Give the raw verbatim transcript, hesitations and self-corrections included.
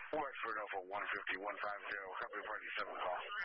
Westford Alpha one fifty, one five zero, copy party seven call.